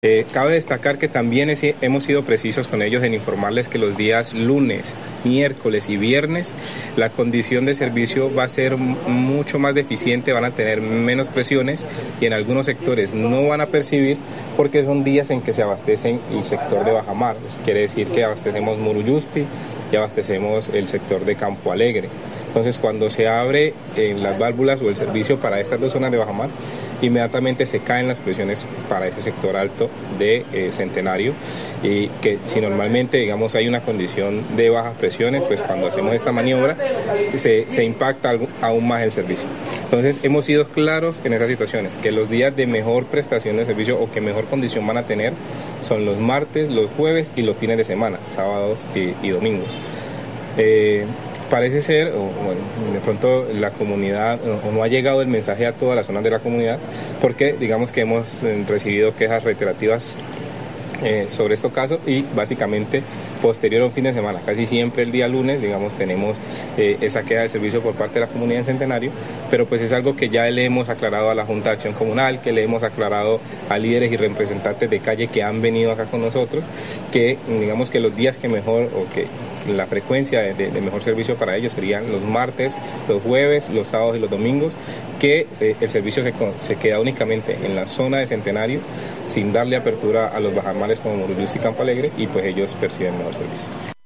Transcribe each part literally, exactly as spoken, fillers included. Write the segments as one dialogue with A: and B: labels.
A: Eh, cabe destacar que también es, hemos sido precisos con ellos en informarles que los días lunes, miércoles y viernes la condición de servicio va a ser mucho más deficiente, van a tener menos presiones y en algunos sectores no van a percibir porque son días en que se abastecen el sector de bajamar. Eso quiere decir que abastecemos Muruyusti y abastecemos el sector de Campo Alegre. Entonces, cuando se abre en las válvulas o el servicio para estas dos zonas de bajamar, inmediatamente se caen las presiones para ese sector alto de eh, Centenario, y que si normalmente, digamos, hay una condición de bajas presiones, pues cuando hacemos esta maniobra se, se impacta aún más el servicio. Entonces, hemos sido claros en esas situaciones, que los días de mejor prestación de servicio o que mejor condición van a tener son los martes, los jueves y los fines de semana, sábados y, y domingos. Eh, Parece ser, o bueno, de pronto la comunidad, o no ha llegado el mensaje a todas las zonas de la comunidad, porque digamos que hemos recibido quejas reiterativas eh, sobre estos casos y básicamente posterior a un fin de semana, casi siempre el día lunes, digamos, tenemos eh, esa queja del servicio por parte de la comunidad en Centenario, pero pues es algo que ya le hemos aclarado a la Junta de Acción Comunal, que le hemos aclarado a líderes y representantes de calle que han venido acá con nosotros, que digamos que los días que mejor, o que la frecuencia de, de, de mejor servicio para ellos serían los martes, los jueves, los sábados y los domingos, que eh, el servicio se, se queda únicamente en la zona de Centenario, sin darle apertura a los bajamares como Muruyusti y Campo Alegre, y pues ellos perciben mejor servicio.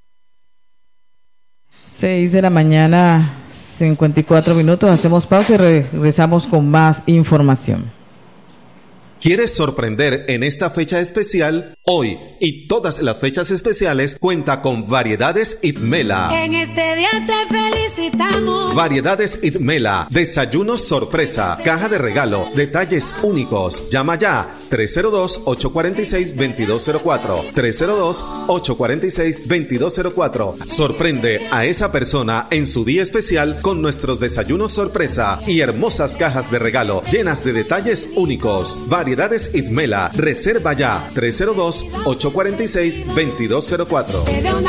B: seis de la mañana, cincuenta y cuatro minutos, hacemos pausa y regresamos con más información.
C: ¿Quieres sorprender en esta fecha especial? Hoy y todas las fechas especiales cuenta con Variedades Itmela.
D: En este día te felicitamos.
C: Variedades Itmela, desayunos sorpresa, caja de regalo, detalles únicos. Llama ya tres cero dos, ocho cuatro seis, dos dos cero cuatro, tres cero dos, ocho cuatro seis, dos dos cero cuatro. Sorprende a esa persona en su día especial con nuestros desayunos sorpresa y hermosas cajas de regalo llenas de detalles únicos. Variedades Itmela, reserva ya tres cero dos, ocho cuatro seis, dos dos cero cuatro.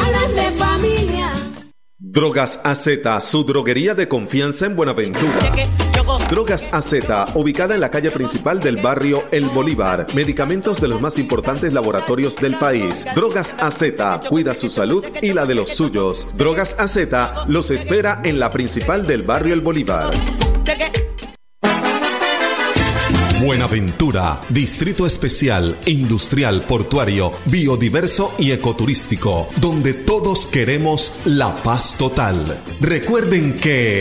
C: Drogas A Z, su droguería de confianza en Buenaventura. Drogas A Z, ubicada en la calle principal del barrio El Bolívar. Medicamentos de los más importantes laboratorios del país. Drogas A Z, cuida su salud y la de los suyos. Drogas A Z los espera en la principal del barrio El Bolívar. Buenaventura, distrito especial, industrial, portuario, biodiverso y ecoturístico, donde todos queremos la paz total. Recuerden que